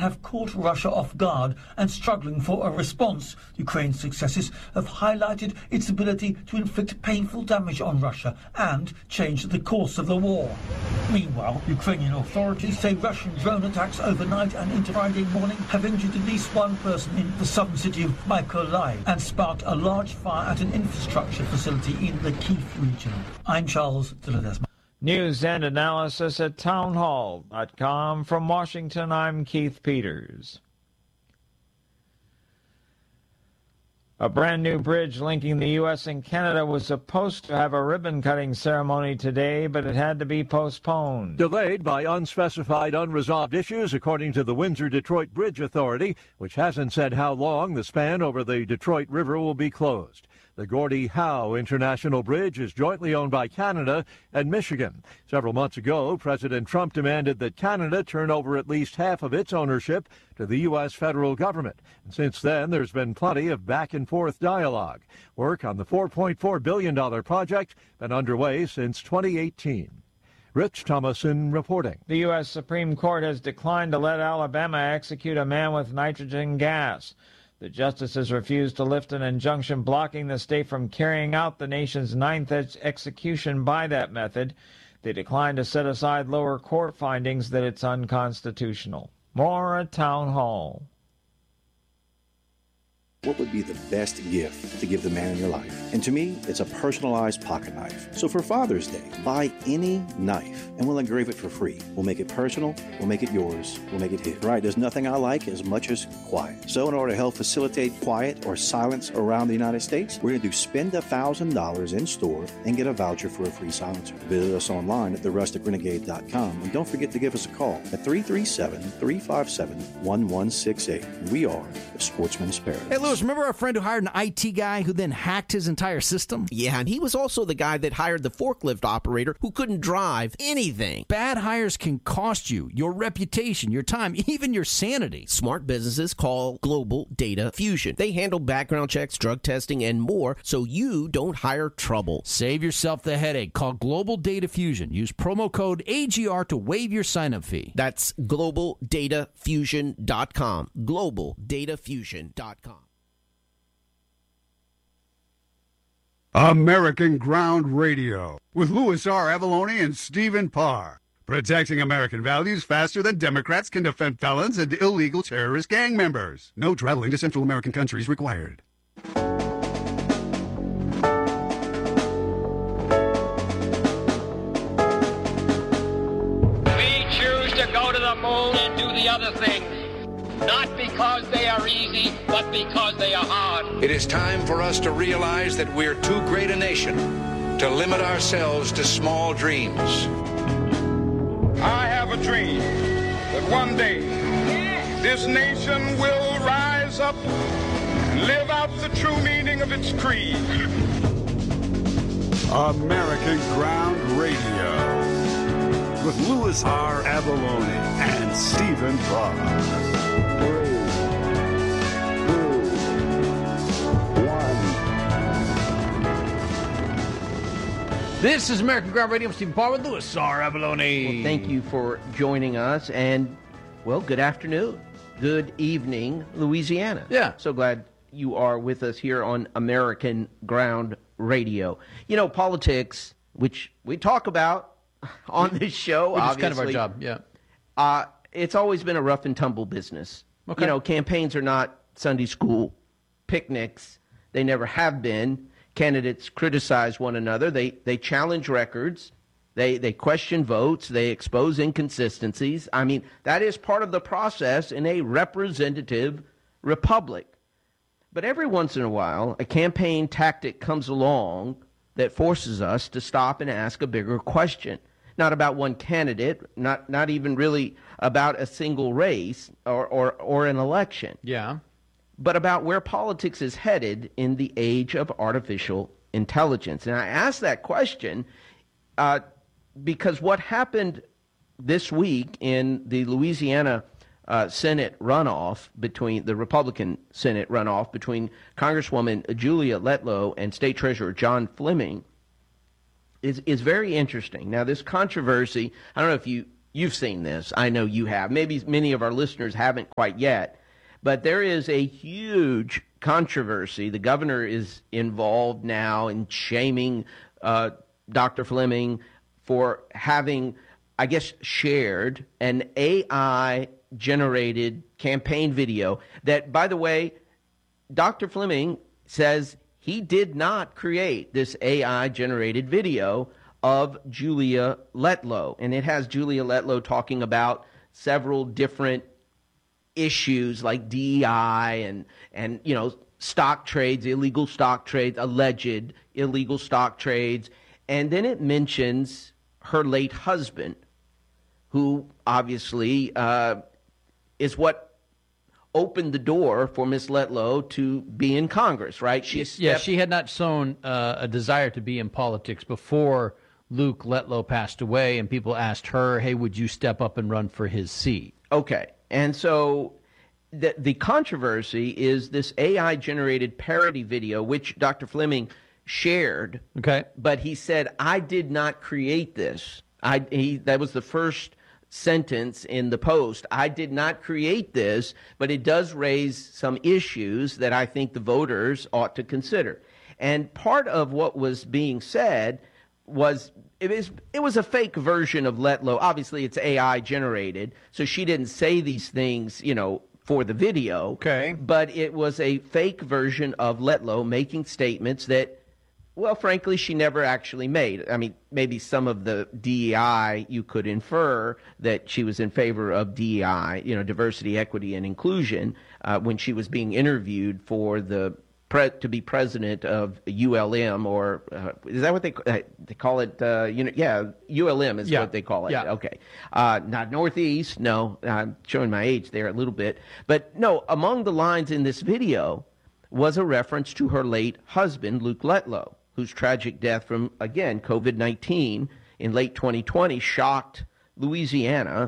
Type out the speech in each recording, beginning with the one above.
have caught Russia off guard and struggling for a response. Ukraine's successes have highlighted its ability to inflict painful damage on Russia and change the course of the war. Meanwhile, Ukrainian authorities say Russian drone attacks overnight and into Friday morning have injured at least one person in the southern city of Mykolaiv and sparked a large fire at an infrastructure facility in the Kyiv region. I'm Charles de Ledesma. News and analysis at townhall.com. From Washington, I'm Keith Peters. A brand new bridge linking the U.S. and Canada was supposed to have a ribbon-cutting ceremony today, but it had to be postponed. Delayed by unspecified unresolved issues, according to the Windsor-Detroit Bridge Authority, which hasn't said how long the span over the Detroit River will be closed. The Gordie Howe International Bridge is jointly owned by Canada and Michigan. Several months ago, President Trump demanded that Canada turn over at least half of its ownership to the U.S. federal government. And since then, there's been plenty of back-and-forth dialogue. Work on the $4.4 billion project been underway since 2018. Rich Thomason reporting. The U.S. Supreme Court has declined to let Alabama execute a man with nitrogen gas. The justices refused to lift an injunction blocking the state from carrying out the nation's ninth execution by that method. They declined to set aside lower court findings that it's unconstitutional. More at Town Hall. What would be the best gift to give the man in your life? And to me, it's a personalized pocket knife. So for Father's Day, buy any knife and we'll engrave it for free. We'll make it personal, we'll make it yours, we'll make it his. Right, there's nothing I like as much as quiet. So in order to help facilitate quiet or silence around the United States, we're going to do spend $1,000 in store and get a voucher for a free silencer. Visit us online at therusticrenegade.com and don't forget to give us a call at 337-357-1168. We are the Sportsman's Paradise. Hey, Lewis, remember our friend who hired an IT guy who then hacked his entire system? Yeah, and he was also the guy that hired the forklift operator who couldn't drive anything. Bad hires can cost you your reputation, your time, even your sanity. Smart businesses call Global Data Fusion. They handle background checks, drug testing, and more, so you don't hire trouble. Save yourself the headache. Call Global Data Fusion. Use promo code AGR to waive your sign-up fee. That's globaldatafusion.com. globaldatafusion.com. American Ground Radio with Louis R. Avalone and Stephen Parr. Protecting American values faster than Democrats can defend felons and illegal terrorist gang members. No traveling to Central American countries required. We choose to go to the moon and do the other things. Not because they are easy, but because they are hard. It is time for us to realize that we're too great a nation to limit ourselves to small dreams. I have a dream that one day this nation will rise up and live out the true meaning of its creed. American Ground Radio with Louis R. Avalone and Stephen Parr. This is American Ground Radio. I'm Stephen Parr with Louis R. Avalone. Well, thank you for joining us, and, well, good afternoon. Good evening, Louisiana. Yeah. So glad you are with us here on American Ground Radio. You know, politics, which we talk about on this show, Which obviously. is kind of our job, yeah. It's always been a rough and tumble business. Okay. You know, campaigns are not Sunday school picnics. They never have been. Candidates criticize one another. They challenge records. They question votes. They expose inconsistencies. I mean, that is part of the process in a representative republic. But every once in a while, a campaign tactic comes along that forces us to stop and ask a bigger question. Not about one candidate, not even really about a single race or an election. Yeah. But about where politics is headed in the age of artificial intelligence. And I ask that question because what happened this week in the Louisiana Senate runoff between the Republican Senate runoff between Congresswoman Julia Letlow and State Treasurer John Fleming is very interesting. Now, this controversy, I don't know if you you've seen this. I know you have. Maybe many of our listeners haven't quite yet. But there is a huge controversy. The governor is involved now in shaming Dr. Fleming for having, I guess, shared an AI-generated campaign video that, by the way, Dr. Fleming says he did not create this AI-generated video of Julia Letlow. And it has Julia Letlow talking about several different issues like DEI and you know, stock trades, illegal stock trades, alleged illegal stock trades. And then it mentions her late husband, who obviously is what opened the door for Miss Letlow to be in Congress, right? She had not shown a desire to be in politics before Luke Letlow passed away, and people asked her, hey, would you step up and run for his seat? Okay. And so the controversy is this AI-generated parody video, which Dr. Fleming shared. Okay. But he said, I did not create this. That was the first sentence in the post. I did not create this, but it does raise some issues that I think the voters ought to consider. And part of what was being said was it was a fake version of Letlow. Obviously, it's AI generated, so she didn't say these things, you know, for the video. Okay. But it was a fake version of Letlow making statements that, well, frankly, she never actually made. I mean, maybe some of the DEI, you could infer that she was in favor of DEI, you know, diversity, equity, and inclusion, when she was being interviewed for to be president of ULM, or is that what they call it? ULM is what they call it. Yeah. Okay. Not Northeast. No, I'm showing my age there a little bit. But no, among the lines in this video was a reference to her late husband, Luke Letlow, whose tragic death from, again, COVID-19 in late 2020 shocked Louisiana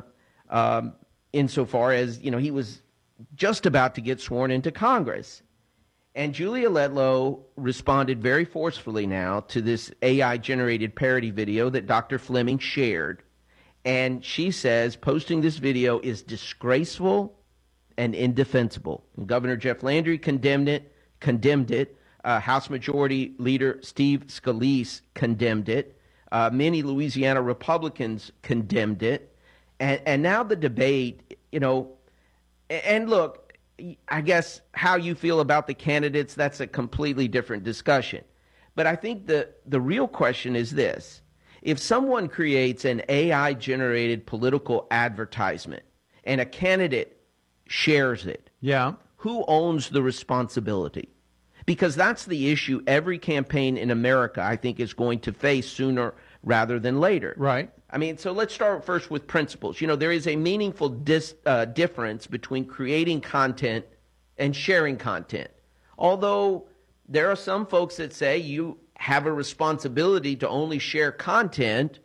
insofar as, you know, he was just about to get sworn into Congress. And Julia Letlow responded very forcefully now to this AI-generated parody video that Dr. Fleming shared. And she says posting this video is disgraceful and indefensible. And Governor Jeff Landry condemned it. House Majority Leader Steve Scalise condemned it. Many Louisiana Republicans condemned it. And now the debate, you know, and look, I guess how you feel about the candidates, that's a completely different discussion. But I think the real question is this. If someone creates an AI-generated political advertisement and a candidate shares it, who owns the responsibility? Because that's the issue every campaign in America, I think, is going to face sooner rather than later. Right. I mean, so let's start first with principles. You know, there is a meaningful difference between creating content and sharing content. Although there are some folks that say you have a responsibility to only share content,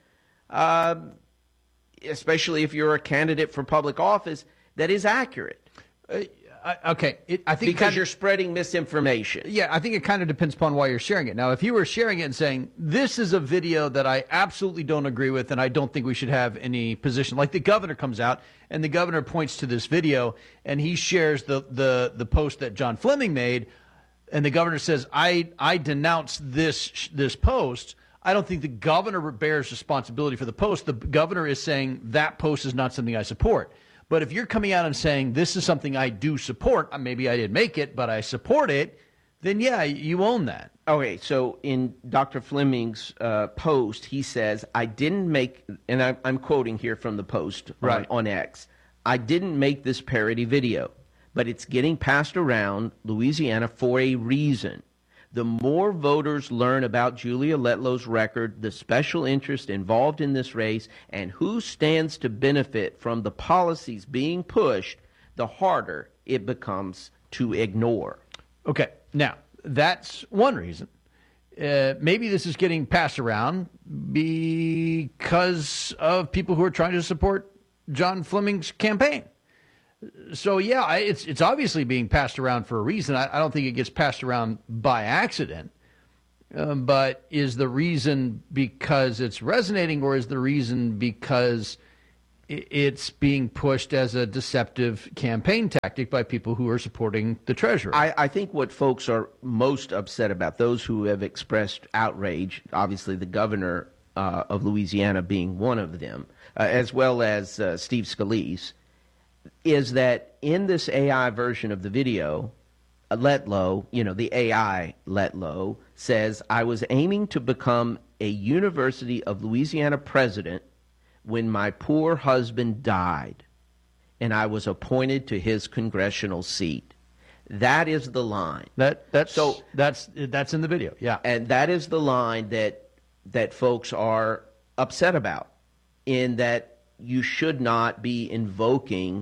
especially if you're a candidate for public office, that is accurate. Okay. I think because you're spreading misinformation. Yeah, I think it kind of depends upon why you're sharing it. Now, if you were sharing it and saying, this is a video that I absolutely don't agree with and I don't think we should have any position, like the governor comes out and the governor points to this video and he shares the post that John Fleming made, and the governor says, I denounce this post. I don't think the governor bears responsibility for the post. The governor is saying that post is not something I support. But if you're coming out and saying, this is something I do support, maybe I didn't make it, but I support it, then yeah, you own that. Okay, so in Dr. Fleming's post, he says, I didn't make, and I'm quoting here from the post on X, I didn't make this parody video, but it's getting passed around Louisiana for a reason. The more voters learn about Julia Letlow's record, the special interest involved in this race, and who stands to benefit from the policies being pushed, the harder it becomes to ignore. Okay, now, that's one reason. Maybe this is getting passed around because of people who are trying to support John Fleming's campaign. So, yeah, it's obviously being passed around for a reason. I don't think it gets passed around by accident. But is the reason because it's resonating, or is the reason because it's being pushed as a deceptive campaign tactic by people who are supporting the Treasurer. I think what folks are most upset about, those who have expressed outrage, obviously the governor of Louisiana being one of them, as well as Steve Scalise, is that in this AI version of the video, Letlow, the AI Letlow, says, I was aiming to become a University of Louisiana president when my poor husband died and I was appointed to his congressional seat. That is the line. That's in the video, yeah. And that is the line that folks are upset about, in that you should not be invoking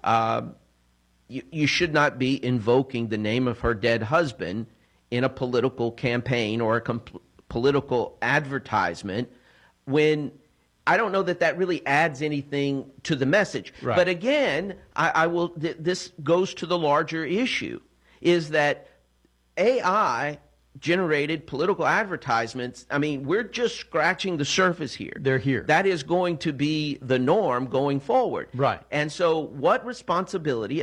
you should not be invoking the name of her dead husband in a political campaign or a political advertisement, when I don't know that really adds anything to the message. Right. But again, this goes to the larger issue, is that AI generated political advertisements. I mean, we're just scratching the surface here. They're here. That is going to be the norm going forward. Right. And so what responsibility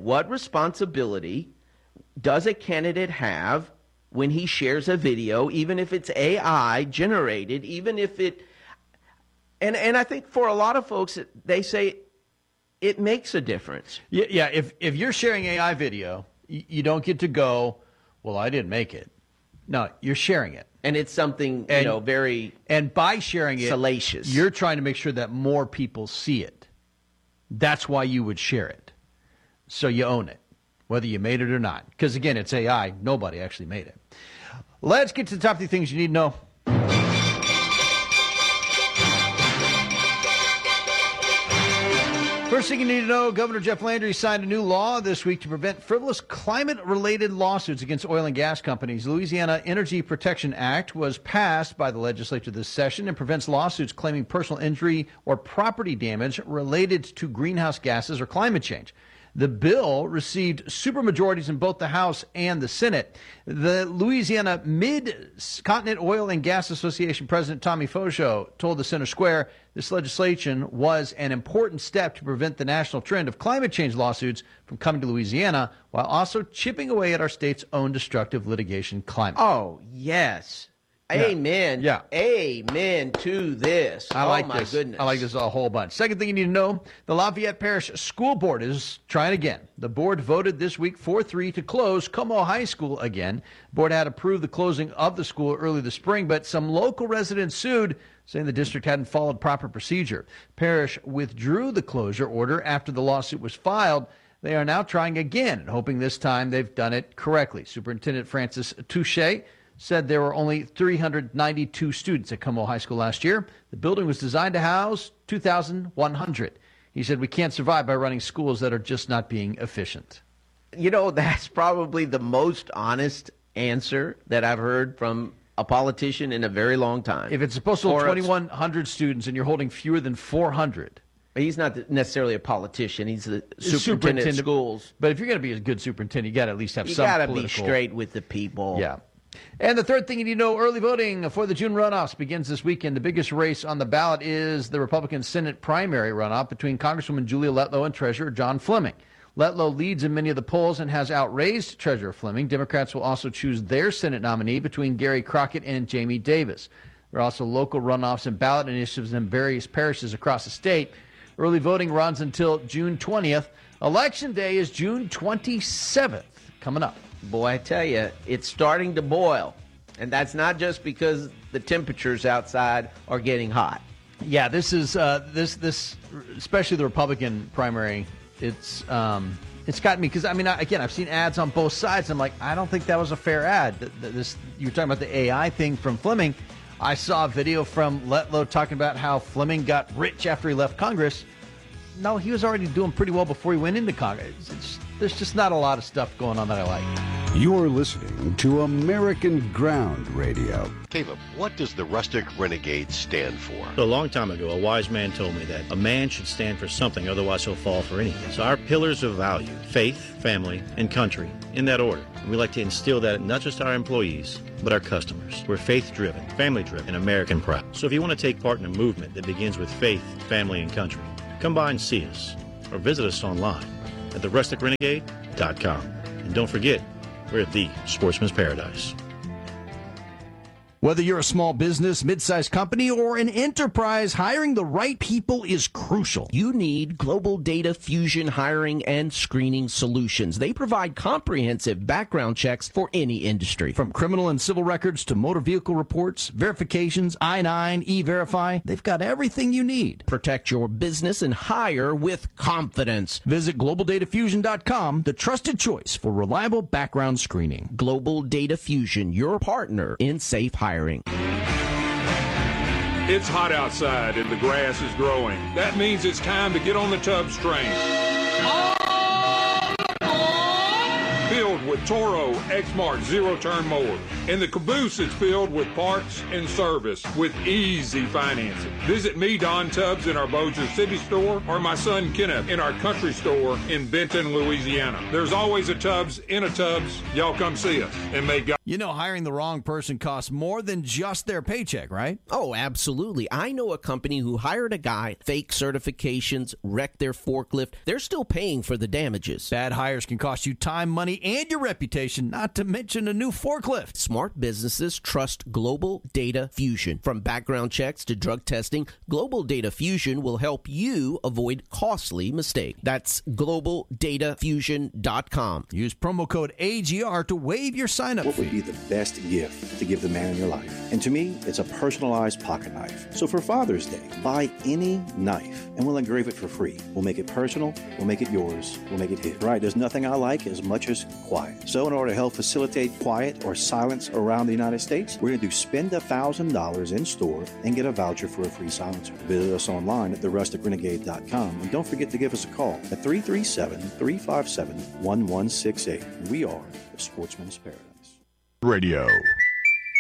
does a candidate have when he shares a video, even if it's AI generated, even if it, and I think for a lot of folks, they say it makes a difference. Yeah, if you're sharing AI video, you don't get to go, well, I didn't make it. No, you're sharing it. And it's something, very And by sharing it, salacious. You're trying to make sure that more people see it. That's why you would share it. So you own it, whether you made it or not. Because, again, it's AI. Nobody actually made it. Let's get to the top 3 things you need to know. First thing you need to know, Governor Jeff Landry signed a new law this week to prevent frivolous climate-related lawsuits against oil and gas companies. Louisiana Energy Protection Act was passed by the legislature this session and prevents lawsuits claiming personal injury or property damage related to greenhouse gases or climate change. The bill received supermajorities in both the House and the Senate. The Louisiana Mid-Continent Oil and Gas Association President Tommy Fosho told the Center Square this legislation was an important step to prevent the national trend of climate change lawsuits from coming to Louisiana, while also chipping away at our state's own destructive litigation climate. Oh, yes. Amen. Yeah. Amen to this. I like my this. goodness. I like this a whole bunch. Second thing you need to know, the Lafayette Parish School Board is trying again. The board voted this week 4-3 to close Como High School again. The board had approved the closing of the school early this spring, but some local residents sued, saying the district hadn't followed proper procedure. Parish withdrew the closure order after the lawsuit was filed. They are now trying again, and hoping this time they've done it correctly. Superintendent Francis Touche said there were only 392 students at Como High School last year. The building was designed to house 2,100. He said, we can't survive by running schools that are just not being efficient. That's probably the most honest answer that I've heard from a politician in a very long time. If it's supposed to hold 2,100 students and you're holding fewer than 400. He's not necessarily a politician. He's the superintendent of schools. But if you're going to be a good superintendent, you got to at least have some political. You got to be straight with the people. Yeah. And the third thing you need to know, early voting for the June runoffs begins this weekend. The biggest race on the ballot is the Republican Senate primary runoff between Congresswoman Julia Letlow and Treasurer John Fleming. Letlow leads in many of the polls and has outraised Treasurer Fleming. Democrats will also choose their Senate nominee between Gary Crockett and Jamie Davis. There are also local runoffs and ballot initiatives in various parishes across the state. Early voting runs until June 20th. Election Day is June 27th, coming up. Boy, I tell you, it's starting to boil. And that's not just because the temperatures outside are getting hot. Yeah, this is this especially the Republican primary. It's gotten me because I've seen ads on both sides. I'm like, I don't think that was a fair ad. You're talking about the AI thing from Fleming. I saw a video from Letlow talking about how Fleming got rich after he left Congress. No, he was already doing pretty well before he went into Congress. There's just not a lot of stuff going on that I like. You're listening to American Ground Radio. Caleb, what does the Rustic Renegade stand for? A long time ago, a wise man told me that a man should stand for something, otherwise he'll fall for anything. So our pillars of value, faith, family, and country, in that order. And we like to instill that in not just our employees, but our customers. We're faith-driven, family-driven, and American proud. So if you want to take part in a movement that begins with faith, family, and country, Come by and see us, or visit us online at therusticrenegade.com. And don't forget, we're the Sportsman's Paradise. Whether you're a small business, mid-sized company, or an enterprise, hiring the right people is crucial. You need Global Data Fusion hiring and screening solutions. They provide comprehensive background checks for any industry. From criminal and civil records to motor vehicle reports, verifications, I-9, E-Verify, they've got everything you need. Protect your business and hire with confidence. Visit GlobalDataFusion.com, the trusted choice for reliable background screening. Global Data Fusion, your partner in safe hiring. It's hot outside and the grass is growing. That means it's time to get on the Tubbs train. Filled with Toro X-Mark zero-turn mowers. And the caboose is filled with parts and service with easy financing. Visit me, Don Tubbs, in our Bossier City store, or my son Kenneth in our country store in Benton, Louisiana. There's always a Tubbs in a Tubbs. Y'all come see us, and may God... You know, hiring the wrong person costs more than just their paycheck, right? Oh, absolutely. I know a company who hired a guy, fake certifications, wrecked their forklift. They're still paying for the damages. Bad hires can cost you time, money, and your reputation, not to mention a new forklift. Smart businesses trust Global Data Fusion. From background checks to drug testing, Global Data Fusion will help you avoid costly mistakes. That's GlobalDataFusion.com. Use promo code AGR to waive your sign-up fee. What would be the best gift to give the man in your life? And to me, it's a personalized pocket knife. So for Father's Day, buy any knife and we'll engrave it for free. We'll make it personal, we'll make it yours, we'll make it his. Right, there's nothing I like as much as quiet. So in order to help facilitate quiet or silence around the United States, we're going to do spend $1,000 in store and get a voucher for a free silencer. Visit us online at therusticrenegade.com and don't forget to give us a call at 337-357-1168. We are the Sportsman's Paradise. Radio.